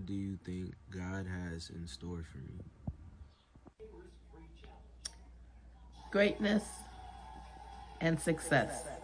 what do you think God has in store for me? Greatness and success.